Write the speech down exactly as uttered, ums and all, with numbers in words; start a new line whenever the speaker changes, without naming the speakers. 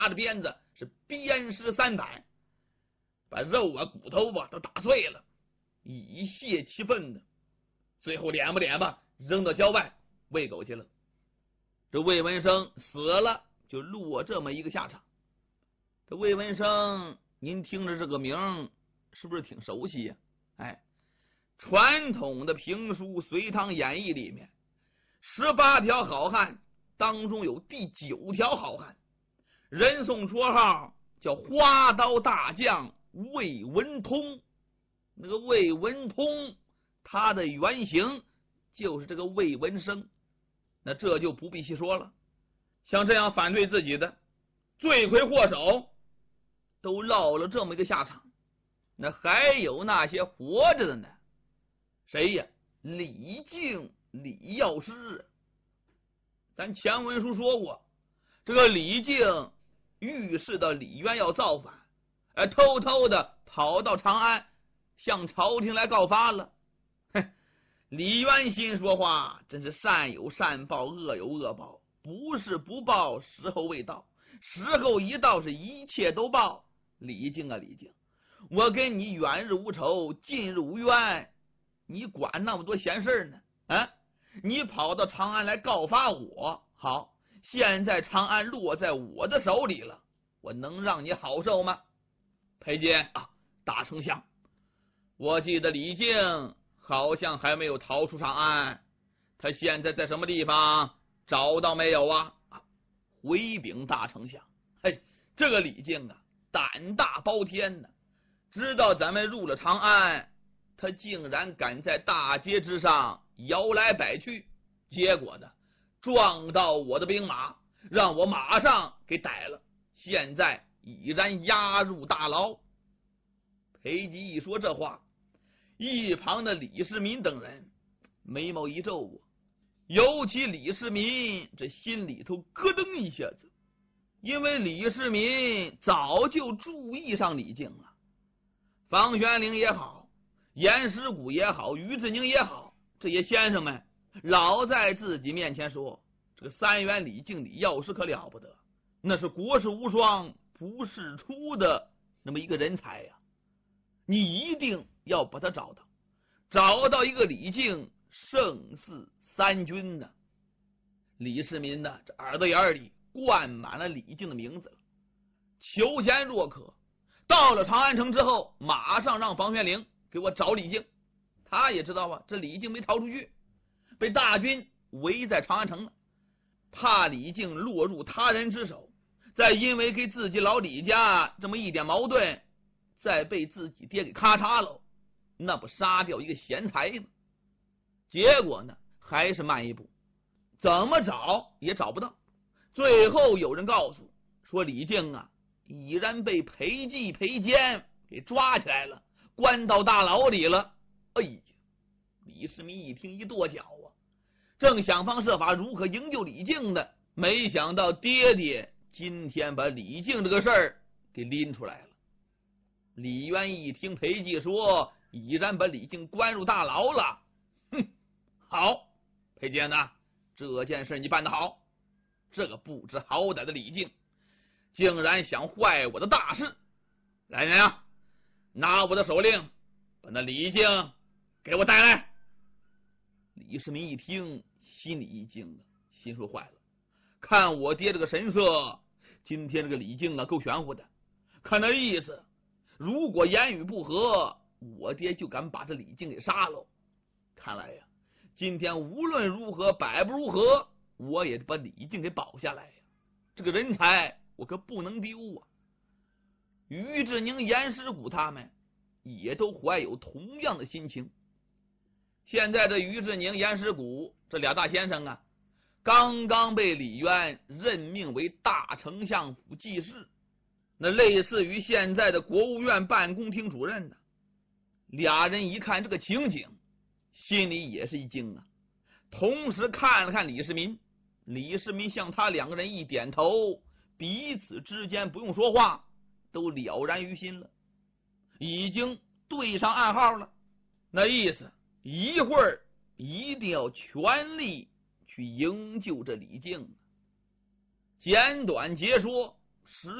拿着鞭子是鞭尸三百，把肉啊骨头啊都打碎了，以泄其愤的。最后脸不脸吧扔到郊外喂狗去了。这魏文生死了，就落这么一个下场。这魏文生您听着这个名是不是挺熟悉呀、啊？哎，传统的评书《隋唐演义》里面十八条好汉当中有第九条好汉，人送绰号叫花刀大将魏文通。那个魏文通他的原型就是这个魏文生，那这就不必细说了。像这样反对自己的罪魁祸首都落了这么一个下场，那还有那些活着的呢？谁呀？李靖、李药师。咱前文书说过，这个李靖预示到李渊要造反，哎，偷偷的跑到长安向朝廷来告发了。哼，李渊心说话真是善有善报，恶有恶报，不是不报，时候未到，时候一到是一切都报。李靖啊李靖，我跟你远日无仇，近日无冤，你管那么多闲事呢？啊，你跑到长安来告发我，好，现在长安落在我的手里了，我能让你好受吗？裴坚啊，大丞相，我记得李靖好像还没有逃出长安，他现在在什么地方？找到没有啊？啊，回禀大丞相，嘿，这个李靖啊，胆大包天呢，知道咱们入了长安，他竟然敢在大街之上摇来摆去，结果呢，撞到我的兵马，让我马上给逮了，现在已然押入大牢。裴吉一说这话，一旁的李世民等人眉毛一皱啊，尤其李世民这心里头咯噔一下子，因为李世民早就注意上李靖了。房玄龄也好，严师古也好，于志宁也好，这些先生们老在自己面前说，这个三元李靖李药师可了不得，那是国士无双不世出的那么一个人才呀、啊，你一定要把他找到，找到一个李靖胜似三军呢。李世民呢，这耳朵眼里灌满了李靖的名字了，求贤若渴。到了长安城之后，马上让房玄龄给我找李靖。他也知道啊，这李靖没逃出去，被大军围在长安城了，怕李靖落入他人之手，再因为给自己老李家这么一点矛盾，再被自己爹给咔嚓了，那不杀掉一个贤才吗？结果呢，还是慢一步，怎么找也找不到。最后有人告诉说，李靖啊已然被裴寂、裴坚给抓起来了，关到大牢里了。哎呀，李世民一听一跺脚啊，正想方设法如何营救李靖的，没想到爹爹今天把李靖这个事儿给拎出来了。李渊一听裴寂说已然把李靖关入大牢了，哼，好，裴坚呢，这件事你办得好，这个不知好歹的李靖竟然想坏我的大事，来人啊，拿我的手令把那李靖给我带来。李世民一听心里一惊啊，心说坏了，看我爹这个神色，今天这个李靖啊够玄乎的，看那意思，如果言语不合，我爹就敢把这李靖给杀了。看来呀，今天无论如何百不如何，我也把李靖给保下来呀，这个人才我可不能丢啊。于志宁、严师古他们也都怀有同样的心情。现在的于志宁、严师古这俩大先生啊，刚刚被李渊任命为大丞相府记事，那类似于现在的国务院办公厅主任呢。俩人一看这个情景，心里也是一惊啊，同时看了看李世民，李世民向他两个人一点头，彼此之间不用说话，都了然于心了，已经对上暗号了。那意思一会儿一定要全力去营救这李靖。简短截说， 持